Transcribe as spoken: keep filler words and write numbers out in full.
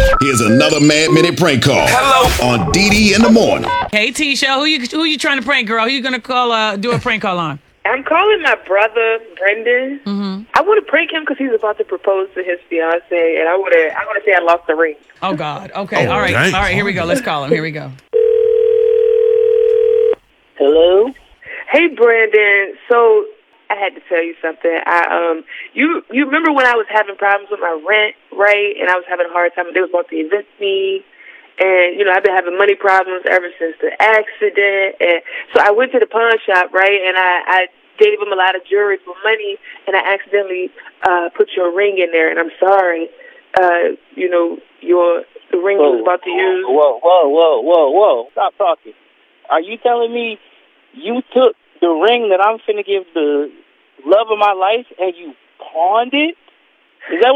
Here's another Mad Minute prank call. Hello. On D D in the morning. Hey, Tisha, who you who you trying to prank, girl? Who you gonna call? Uh, do a prank call on? I'm calling my brother Brendan. Mm-hmm. I want to prank him because he's about to propose to his fiance, and I want to. I want to say I lost the ring. Oh God. Okay. Oh, all right. dang. All right. Here we go. Let's call him. Here we go. Hello. Hey, Brandon. So I had to tell you something. I um, you you remember when I was having problems with my rent, right? And I was having a hard time. They was about to evict me. And, you know, I've been having money problems ever since the accident. And so I went to the pawn shop, right, and I, I gave them a lot of jewelry for money, and I accidentally uh, put your ring in there. And I'm sorry, uh, you know, your the ring whoa, you was about to use. Whoa, whoa, whoa, whoa, whoa. Stop talking. Are you telling me you took the ring that I'm finna give the love of my life and you pawned it? Is that